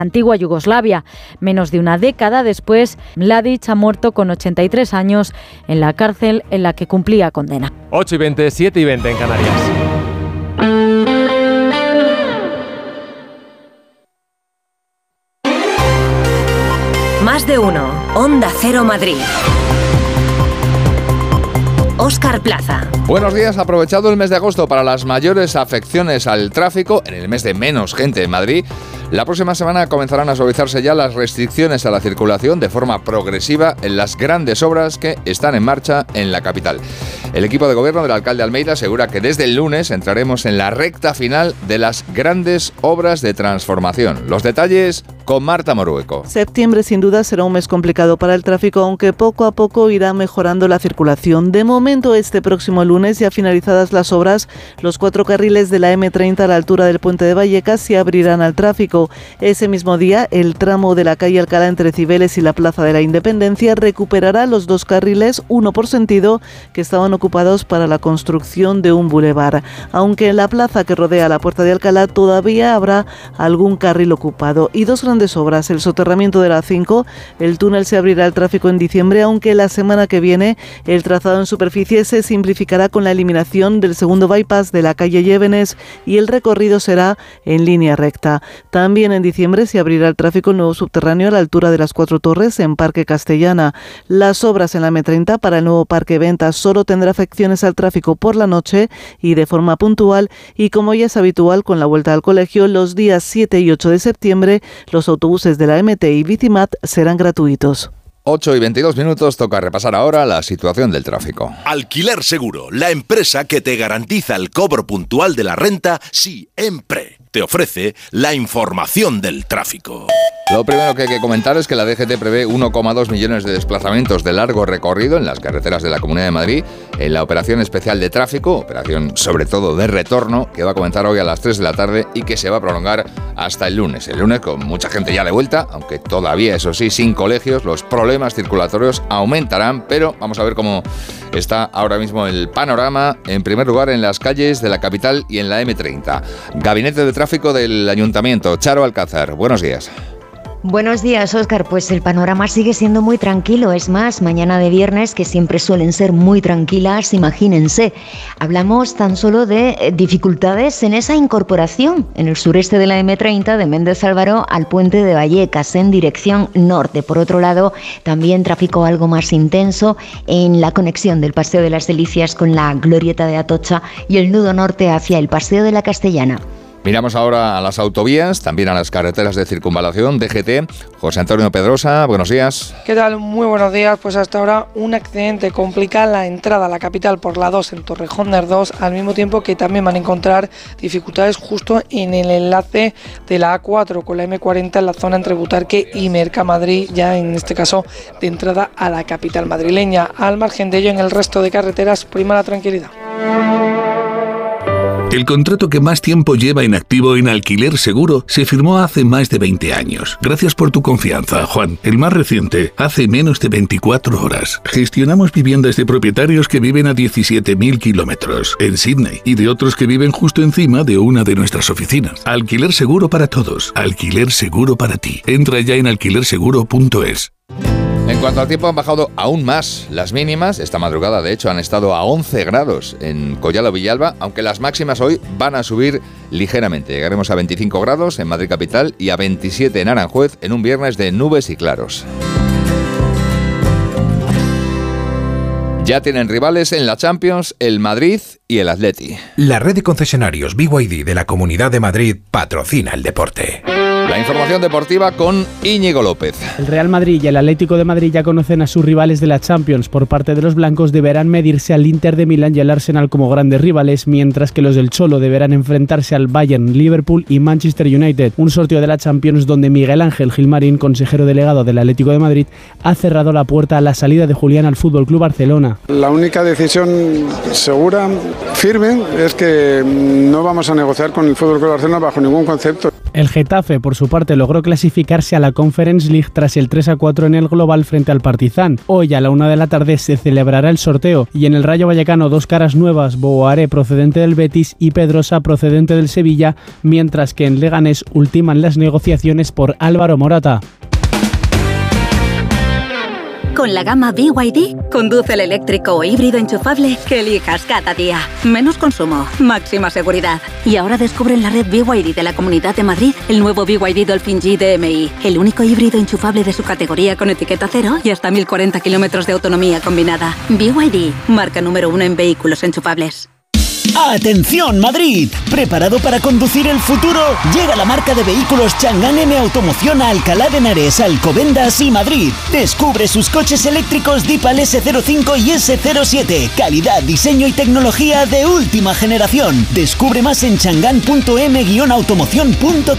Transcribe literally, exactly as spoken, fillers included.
antigua Yugoslavia. Menos de una década después, Mladic ha muerto con ochenta y tres años en la cárcel en la que cumplía condena. ocho y veinte, siete y veinte en Canarias. Más de uno. Onda Cero Madrid. Óscar Plaza. Buenos días. Aprovechado el mes de agosto para las mayores afecciones al tráfico, en el mes de menos gente en Madrid, la próxima semana comenzarán a suavizarse ya las restricciones a la circulación de forma progresiva en las grandes obras que están en marcha en la capital. El equipo de gobierno del alcalde Almeida asegura que desde el lunes entraremos en la recta final de las grandes obras de transformación. Los detalles con Marta Morueco. Septiembre sin duda será un mes complicado para el tráfico, aunque poco a poco irá mejorando la circulación. De momento, este próximo lunes, ya finalizadas las obras, los cuatro carriles de la eme treinta a la altura del puente de Vallecas se abrirán al tráfico. Ese mismo día, el tramo de la calle Alcalá entre Cibeles y la Plaza de la Independencia recuperará los dos carriles, uno por sentido, que estaban ocupados para la construcción de un bulevar. Aunque en la plaza que rodea la Puerta de Alcalá todavía habrá algún carril ocupado. Y dos grandes obras, el soterramiento de la A cinco, el túnel se abrirá al tráfico en diciembre, aunque la semana que viene el trazado en superficie se simplificará con la eliminación del segundo bypass de la calle Llévenes y el recorrido será en línea recta. También También en diciembre se abrirá el tráfico nuevo subterráneo a la altura de las Cuatro Torres en Parque Castellana. Las obras en la eme treinta para el nuevo Parque Ventas solo tendrá afecciones al tráfico por la noche y de forma puntual, y como ya es habitual con la vuelta al colegio, los días siete y ocho de septiembre los autobuses de la eme te y Bicimat serán gratuitos. ocho y veintidós minutos, toca repasar ahora la situación del tráfico. Alquiler Seguro, la empresa que te garantiza el cobro puntual de la renta siempre. Te ofrece la información del tráfico. Lo primero que hay que comentar es que la D G T prevé uno coma dos millones de desplazamientos de largo recorrido en las carreteras de la Comunidad de Madrid en la operación especial de tráfico, operación sobre todo de retorno, que va a comenzar hoy a las tres de la tarde y que se va a prolongar hasta el lunes. El lunes con mucha gente ya de vuelta, aunque todavía, eso sí, sin colegios, los problemas circulatorios aumentarán, pero vamos a ver cómo está ahora mismo el panorama, en primer lugar en las calles de la capital y en la eme treinta. Gabinete de Tráfico del Ayuntamiento, Charo Alcázar, buenos días. Buenos días, Óscar. Pues el panorama sigue siendo muy tranquilo. Es más, mañana de viernes, que siempre suelen ser muy tranquilas, imagínense. Hablamos tan solo de dificultades en esa incorporación en el sureste de la eme treinta, de Méndez Álvaro al puente de Vallecas, en dirección norte. Por otro lado, también tráfico algo más intenso en la conexión del Paseo de las Delicias con la Glorieta de Atocha y el nudo norte hacia el Paseo de la Castellana. Miramos ahora a las autovías, también a las carreteras de circunvalación, D G T. José Antonio Pedrosa, buenos días. ¿Qué tal? Muy buenos días. Pues hasta ahora un accidente complica la entrada a la capital por la dos en Torrejón de Ardós, al mismo tiempo que también van a encontrar dificultades justo en el enlace de la A cuatro con la eme cuarenta en la zona entre Butarque y Mercamadrid, ya en este caso de entrada a la capital madrileña. Al margen de ello, en el resto de carreteras prima la tranquilidad. El contrato que más tiempo lleva en activo en Alquiler Seguro se firmó hace más de veinte años. Gracias por tu confianza, Juan. El más reciente, hace menos de veinticuatro horas. Gestionamos viviendas de propietarios que viven a diecisiete mil kilómetros en Sydney y de otros que viven justo encima de una de nuestras oficinas. Alquiler Seguro para todos. Alquiler Seguro para ti. Entra ya en alquiler seguro punto es. En cuanto al tiempo, han bajado aún más las mínimas. Esta madrugada, de hecho, han estado a once grados en Collado Villalba, aunque las máximas hoy van a subir ligeramente. Llegaremos a veinticinco grados en Madrid capital y a veintisiete en Aranjuez en un viernes de nubes y claros. Ya tienen rivales en la Champions el Madrid y el Atleti. La red de concesionarios B Y D de la Comunidad de Madrid patrocina el deporte. La información deportiva con Íñigo López. El Real Madrid y el Atlético de Madrid ya conocen a sus rivales de la Champions. Por parte de los blancos deberán medirse al Inter de Milán y al Arsenal como grandes rivales, mientras que los del Cholo deberán enfrentarse al Bayern, Liverpool y Manchester United. Un sorteo de la Champions donde Miguel Ángel Gilmarín, consejero delegado del Atlético de Madrid, ha cerrado la puerta a la salida de Julián al F C Barcelona. La única decisión segura firme es que no vamos a negociar con el Fútbol Club Barcelona bajo ningún concepto. El Getafe, por su parte, logró clasificarse a la Conference League tras el tres a cuatro en el global frente al Partizan. Hoy a la una de la tarde se celebrará el sorteo y en el Rayo Vallecano dos caras nuevas, Bouaré procedente del Betis y Pedrosa procedente del Sevilla, mientras que en Leganés ultiman las negociaciones por Álvaro Morata. Con la gama B Y D, conduce el eléctrico o híbrido enchufable que elijas cada día. Menos consumo, máxima seguridad. Y ahora descubre en la red B Y D de la Comunidad de Madrid el nuevo B Y D Dolphin G D M I, el único híbrido enchufable de su categoría con etiqueta cero y hasta mil cuarenta kilómetros de autonomía combinada. B Y D, marca número uno en vehículos enchufables. ¡Atención Madrid! ¿Preparado para conducir el futuro? Llega la marca de vehículos Chang'an M Automoción a Alcalá de Henares, Alcobendas y Madrid. Descubre sus coches eléctricos Deepal ese cero cinco y ese cero siete. Calidad, diseño y tecnología de última generación. Descubre más en chang'an punto m guion automoción punto com.